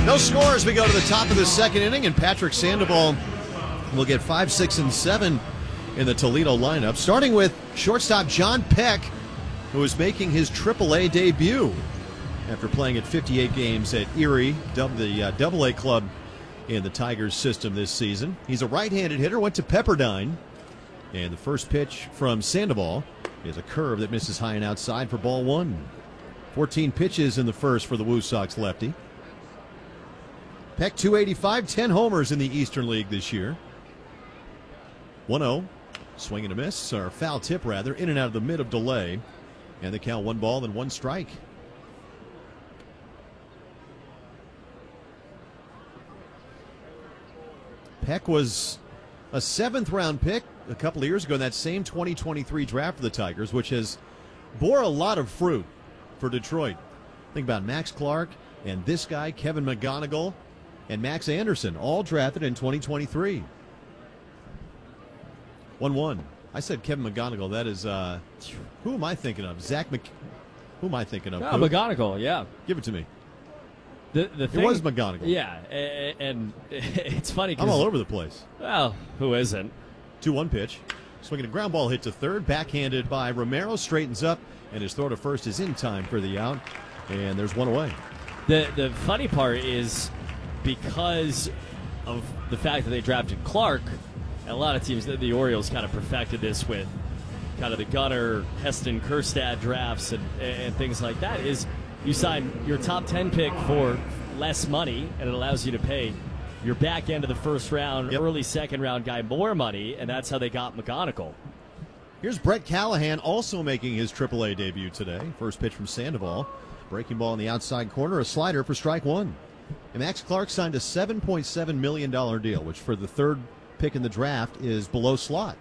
No score as we go to the top of the second inning, and Patrick Sandoval will get 5, 6, and 7 in the Toledo lineup, starting with shortstop John Peck, who is making his AAA debut after playing at 58 games at Erie, the AA club in the Tigers system this season. He's a right-handed hitter, went to Pepperdine, and the first pitch from Sandoval is a curve that misses high and outside for ball one. 14 pitches in the first for the Woo Sox lefty. Peck 285, 10 homers in the Eastern League this year. 1-0, swing and a miss, or foul tip rather, in and out of the mid of delay. And the count 1 ball and 1 strike. Peck was a 7th round pick a couple of years ago in that same 2023 draft for the Tigers, which has bore a lot of fruit for Detroit. Think about Max Clark and this guy, Kevin McGonigal, and Max Anderson, all drafted in 2023. 1-1. I said Kevin McGonigal. That is, who am I thinking of? Who am I thinking of? McGonigal, yeah. Give it to me. The thing, it was McGonigal. Yeah, and it's funny because I'm all over the place. Well, who isn't? 2-1 pitch. Swinging a ground ball hit to third. Backhanded by Romero. Straightens up, and his throw to first is in time for the out. And there's one away. The funny part is because of the fact that they drafted Clark, and a lot of teams, the Orioles kind of perfected this with kind of the Gunnar, Heston, Kjerstad drafts and things like that, is you sign your top 10 pick for less money, and it allows you to pay your back end of the first round, early second round guy more money, and that's how they got McGonigal. Here's Brett Callahan also making his AAA debut today. First pitch from Sandoval. Breaking ball in the outside corner, a slider for strike one. And Max Clark signed a $7.7 million deal, which for the third pick in the draft is below slot.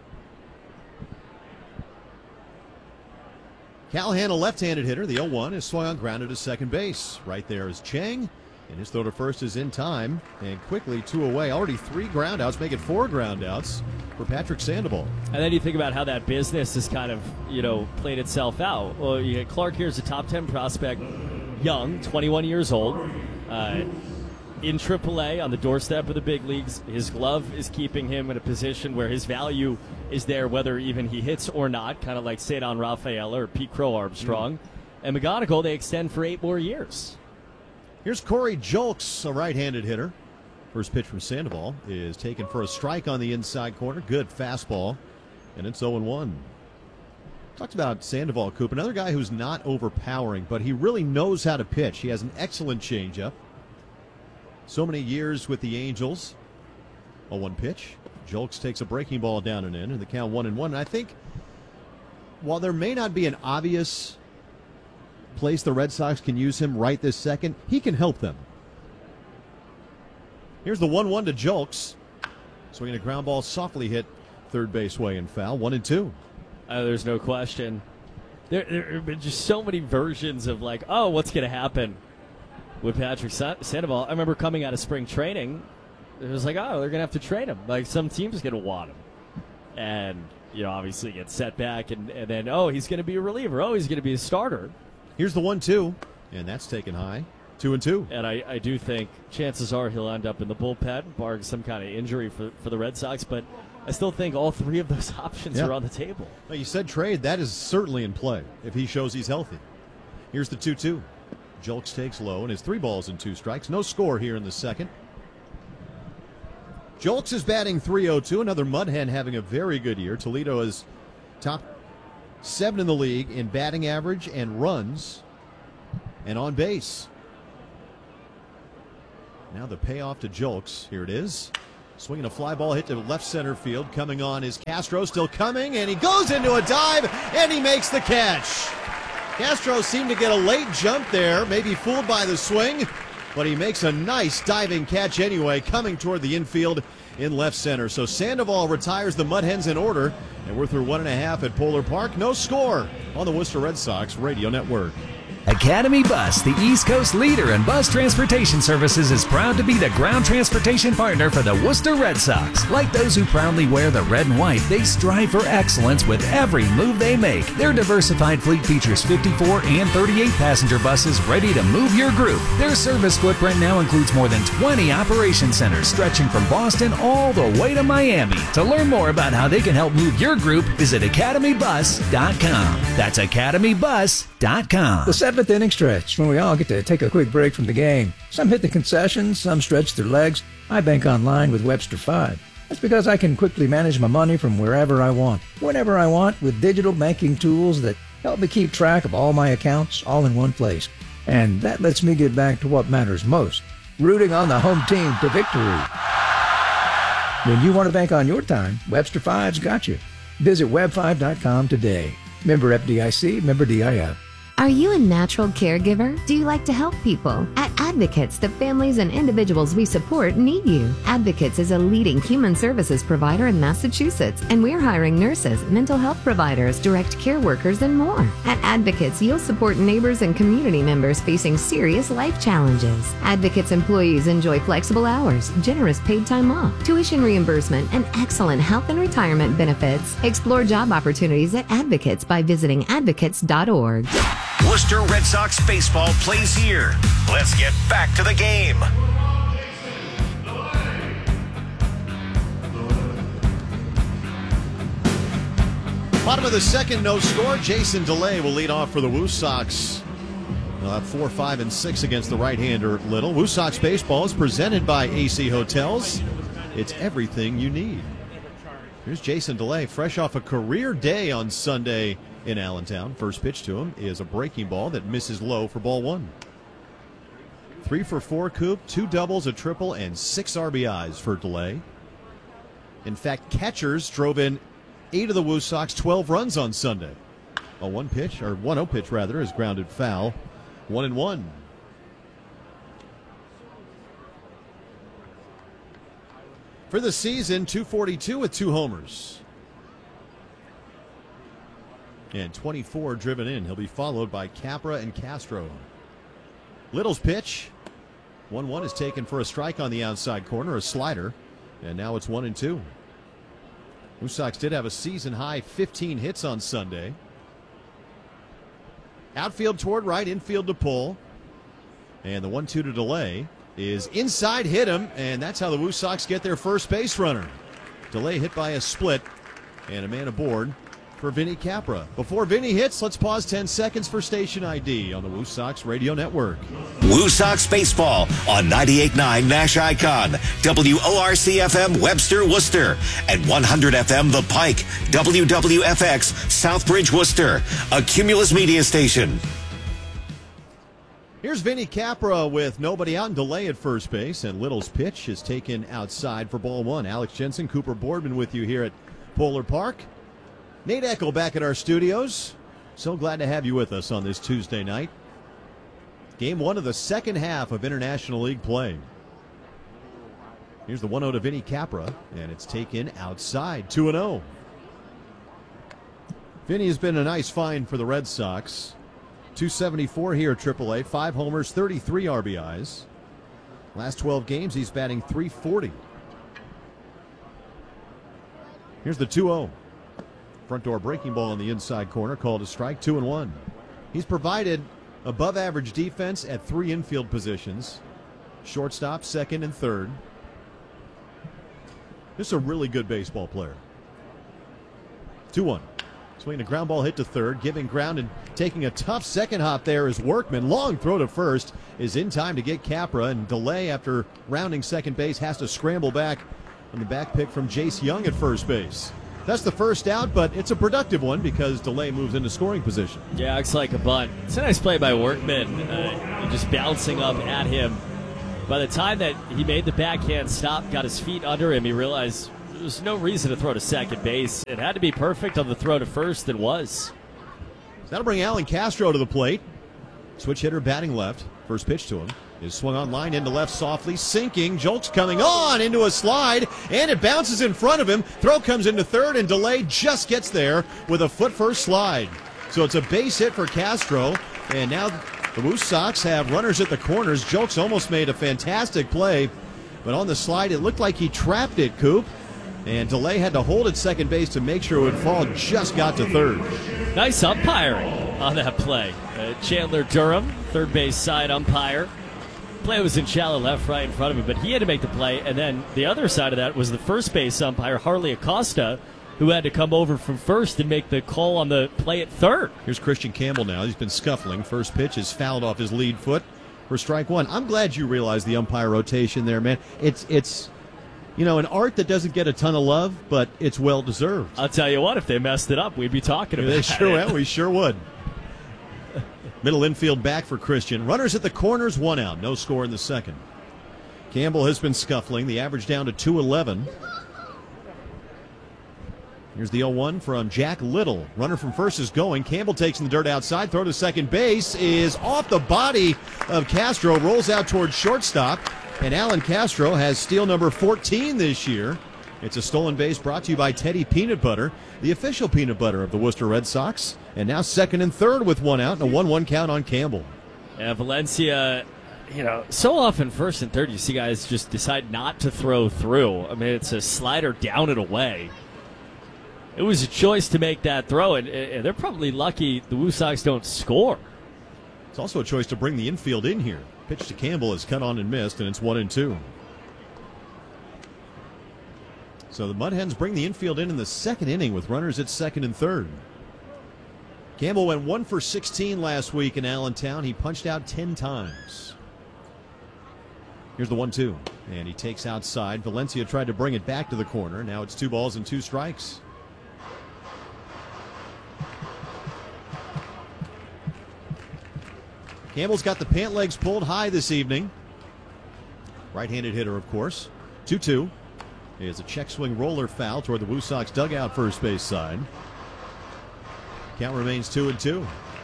Callahan, a left-handed hitter. The 0-1 is swung on grounded to second base. Right there is Chang, and his throw to first is in time. And quickly 2 away. Already 3 groundouts, make it 4 groundouts for Patrick Sandoval. And then you think about how that business has kind of, played itself out. Well, you get Clark here's a top 10 prospect, young, 21 years old, in AAA on the doorstep of the big leagues. His glove is keeping him in a position where his value is there whether even he hits or not, kind of like Cedar Rafael or Pete Crow Armstrong. And McGonigal, they extend for 8 more years. Here's Corey Julks, a right-handed hitter. First pitch from Sandoval is taken for a strike on the inside corner. Good fastball, and it's 0-1. Talked about Sandoval, Coop, another guy who's not overpowering, but he really knows how to pitch. He has an excellent changeup. So many years with the Angels. 0-1 pitch. Julks takes a breaking ball down and in, and the count 1-1. And I think while there may not be an obvious place the Red Sox can use him right this second, he can help them. Here's the 1-1 to Julks. Swinging a ground ball, softly hit third base way and foul. 1-2. There's no question. There have been just so many versions of what's going to happen with Patrick Sandoval. I remember coming out of spring training, it was they're going to have to trade him. Some team's going to want him. And, obviously get set back, and then, he's going to be a reliever. He's going to be a starter. Here's the 1-2, and that's taken high. 2-2. And I do think chances are he'll end up in the bullpen, barring some kind of injury for the Red Sox. But I still think all 3 of those options are on the table. Well, you said trade. That is certainly in play if he shows he's healthy. Here's the 2-2. Julks takes low, and his 3 balls and 2 strikes. No score here in the second. Julks is batting .302. Another Mudhen having a very good year. Toledo is top 7 in the league in batting average and runs and on base. Now the payoff to Julks. Here it is. Swinging a fly ball hit to left center field. Coming on is Castro, still coming, and he goes into a dive, and he makes the catch. Castro seemed to get a late jump there, maybe fooled by the swing, but he makes a nice diving catch anyway, coming toward the infield in left center. So Sandoval retires the Mudhens in order, and we're through 1.5 at Polar Park. No score on the Worcester Red Sox Radio Network. Academy Bus, the East Coast leader in bus transportation services, is proud to be the ground transportation partner for the Worcester Red Sox. Like those who proudly wear the red and white, they strive for excellence with every move they make. Their diversified fleet features 54 and 38 passenger buses ready to move your group. Their service footprint now includes more than 20 operation centers stretching from Boston all the way to Miami. To learn more about how they can help move your group, visit academybus.com. That's academybus.com. The seventh inning stretch, when we all get to take a quick break from the game. Some hit the concessions, some stretch their legs. I bank online with Webster 5. That's because I can quickly manage my money from wherever I want, whenever I want, with digital banking tools that help me keep track of all my accounts all in one place. And that lets me get back to what matters most, rooting on the home team to victory. When you want to bank on your time, Webster 5's got you. Visit web5.com today. Member FDIC, member DIF. Are you a natural caregiver? Do you like to help people? At Advocates, the families and individuals we support need you. Advocates is a leading human services provider in Massachusetts, and we're hiring nurses, mental health providers, direct care workers, and more. At Advocates, you'll support neighbors and community members facing serious life challenges. Advocates employees enjoy flexible hours, generous paid time off, tuition reimbursement, and excellent health and retirement benefits. Explore job opportunities at Advocates by visiting advocates.org. Worcester Red Sox baseball plays here. Let's get back to the game. Bottom of the second, no score. Jason DeLay will lead off for the Woo Sox. They'll have 4, 5, and 6 against the right-hander Little. Woo Sox baseball is presented by AC Hotels. It's everything you need. Here's Jason DeLay, fresh off a career day on Sunday in Allentown. First pitch to him is a breaking ball that misses low for ball 1. 3 for 4 Coop, 2 doubles, a triple, and 6 RBIs for DeLay. In fact, catchers drove in 8 of the Woo Sox 12 runs on Sunday. A 1-0 pitch rather, is grounded foul. 1-1. For the season, 242 with 2 homers. And 24 driven in. He'll be followed by Capra and Castro. Little's pitch. 1-1 is taken for a strike on the outside corner, a slider. And now it's 1-2. Woo Sox did have a season-high 15 hits on Sunday. Outfield toward right, infield to pull. And the 1-2 to DeLay is inside, hit him, and that's how the Woo Sox get their first base runner. DeLay hit by a split, and a man aboard for Vinny Capra. Before Vinny hits, let's pause 10 seconds for station ID on the Woo Sox Radio Network. Woo Sox baseball on 98.9 Nash Icon, WORC-FM Webster, Worcester, and 100 FM The Pike, WWFX Southbridge, Worcester, a Cumulus media station. Here's Vinny Capra with nobody out and DeLay at first base, and Little's pitch is taken outside for ball 1. Alex Jensen, Cooper Boardman with you here at Polar Park. Nate Eckel back at our studios. So glad to have you with us on this Tuesday night. Game 1 of the second half of International League play. Here's the 1-0 to Vinny Capra, and it's taken outside, 2-0. Vinny has been a nice find for the Red Sox. 274 here at AAA, 5 homers, 33 RBIs. Last 12 games, he's batting .340. Here's the 2-0. Front door breaking ball in the inside corner, called a strike, 2-1. He's provided above average defense at 3 infield positions. Shortstop, second, and third. This is a really good baseball player. 2-1. Swinging a ground ball hit to third, giving ground and taking a tough second hop there is Workman. Long throw to first is in time to get Capra, and DeLay after rounding second base has to scramble back on the back pick from Jace Young at first base. That's the first out, but it's a productive one because DeLay moves into scoring position. Yeah, looks like a bunt. It's a nice play by Workman, just bouncing up at him. By the time that he made the backhand stop, got his feet under him, he realized there was no reason to throw to second base. It had to be perfect on the throw to first. It was. That'll bring Alan Castro to the plate. Switch hitter batting left. First pitch to him is swung on line into left softly, sinking. Jolks coming on into a slide, and it bounces in front of him. Throw comes into third, and DeLay just gets there with a foot first slide. So it's a base hit for Castro, and now The Woo Sox have runners at the corners. Jolks almost made a fantastic play, but on the slide, it looked like he trapped it, Coop. And DeLay had to hold at second base to make sure it would fall. Just got to third. Nice umpiring on that play. Chandler Durham, third base side umpire. Play was in shallow left, right in front of him, but he had to make the play. And then the other side of that was the first base umpire, Harley Acosta, who had to come over from first and make the call on the play at third. Here's Christian Campbell now. He's been scuffling. First pitch is fouled off his lead foot for strike one. I'm glad you realized the umpire rotation there, man. It's an art that doesn't get a ton of love, but it's well deserved. I'll tell you what, if they messed it up, we'd be talking about it. We sure would. Middle infield back for Christian. Runners at the corners, one out. No score in the second. Campbell has been scuffling. The average down to 211. Here's the 0-1 from Jack Little. Runner from first is going. Campbell takes in the dirt outside. Throw to second base is off the body of Castro. Rolls out towards shortstop. And Alan Castro has steal number 14 this year. It's a stolen base brought to you by Teddy Peanut Butter, the official peanut butter of the Worcester Red Sox. And now second and third with one out and a 1-1 count on Campbell. Yeah, Valencia, so often first and third you see guys just decide not to throw through. I mean, it's a slider down and away. It was a choice to make that throw, and they're probably lucky the Woo Sox don't score. It's also a choice to bring the infield in here. Pitch to Campbell is cut on and missed, and it's 1-2. So the Mud Hens bring the infield in the second inning with runners at second and third. Campbell went 1 for 16 last week in Allentown. He punched out 10 times. Here's the 1-2, and he takes outside. Valencia tried to bring it back to the corner. Now it's 2 balls and 2 strikes. Campbell's got the pant legs pulled high this evening. Right-handed hitter, of course. 2-2. Is a check swing roller foul toward the Woo Sox dugout first base side. Count remains 2-2.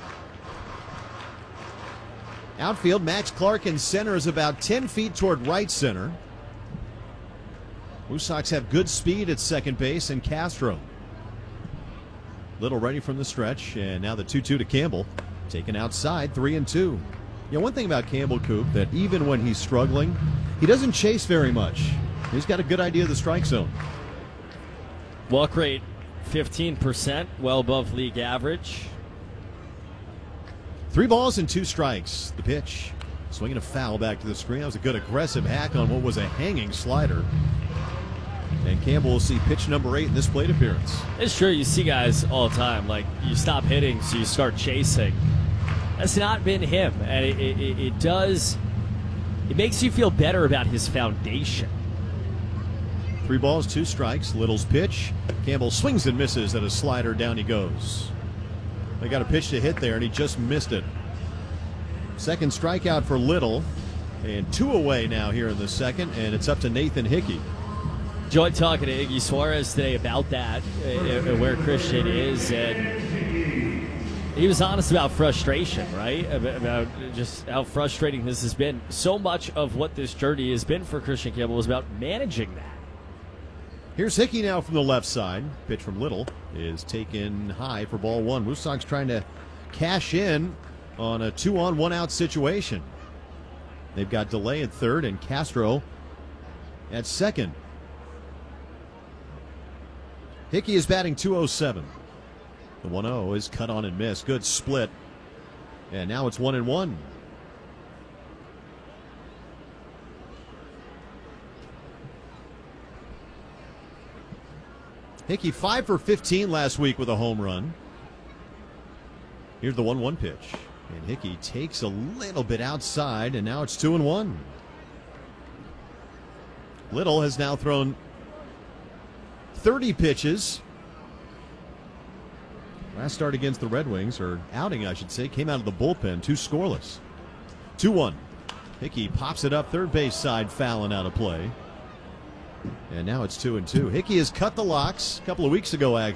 Outfield, Max Clark in center is about 10 feet toward right center. Woo Sox have good speed at second base and Castro. Little ready from the stretch, and now the 2-2 to Campbell. Taken outside, 3-2. One thing about Campbell, Coop, that even when he's struggling, he doesn't chase very much. He's got a good idea of the strike zone. Walk rate 15%, well above league average. 3 balls and 2 strikes. The pitch. Swinging a foul back to the screen. That was a good aggressive hack on what was a hanging slider. And Campbell will see pitch number 8 in this plate appearance. It's true, you see guys all the time, like you stop hitting, so you start chasing. That's not been him, and it makes you feel better about his foundation. 3 balls, 2 strikes. Little's pitch. Campbell swings and misses at a slider. Down he goes. They got a pitch to hit there, and he just missed it. Second strikeout for Little, and 2 away now here in the second, and it's up to Nathan Hickey. Enjoyed talking to Iggy Suarez today about that, where Christian is, and he was honest about frustration, right? About just how frustrating this has been. So much of what this journey has been for Christian Campbell was about managing that. Here's Hickey now from the left side. Pitch from Little is taken high for ball 1. Woo Sox trying to cash in on a 2-on, 1-out situation. They've got DeLay at third and Castro at second. Hickey is batting .207. The 1-0 is cut on and missed. Good split. And now it's 1-1. Hickey 5 for 15 last week with a home run. Here's the 1-1 pitch. And Hickey takes a little bit outside, and now it's 2-1. Little has now thrown 30 pitches. Last start against the Red Wings, or outing I should say, came out of the bullpen, 2 scoreless. 2-1. Hickey pops it up third base side, fouling out of play. And now it's 2-2. Hickey has cut the locks a couple of weeks ago, actually.